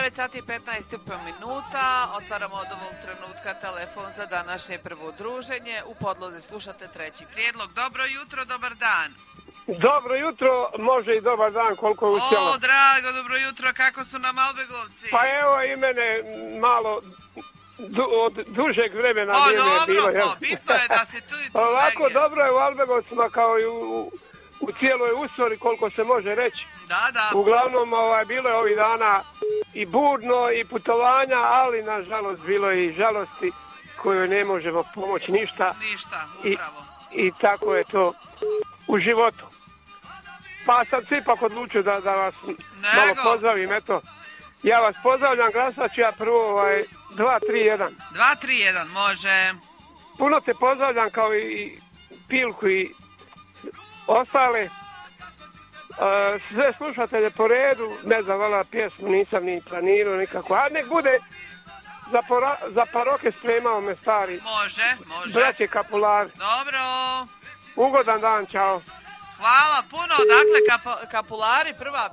9 sati i 15 minuta. Otvaramo od ovog trenutka telefon za današnje prvo druženje. U podlozi slušate treći prijedlog. Dobro jutro, dobar dan. Dobro jutro, može i dobar dan, koliko je uspjelo. O, drago, dobro jutro, kako su nam Albegovci? Pa evo i mene malo od dužeg vremena vrijeme je bilo. Dobro, bitno je da se tu i tu ovako negdje. dobro je u Albegovcima kao i u cijeloj Usori, koliko se može reći. Da. Uglavnom bilo je ovih dana i burno i putovanja, ali nažalost bilo je i žalosti kojoj ne možemo pomoći ništa. Ništa, upravo. I tako je to u životu. Pa sam se ipak odlučio da vas malo pozdravim, eto. Ja vas pozdravljam, glasat ću ja prvo 2-3-1. 2-3-1, može. Puno te pozdravljam kao i Pilku i ostale. Sve slušatelje po redu, ne znam, vala pjesmu nisam ni planirao nikako. A nek bude za paroke spremao me stari. Može. Braće Kapulari. Dobro. Ugodan dan, čao. Hvala puno. Dakle, Kapulari, prva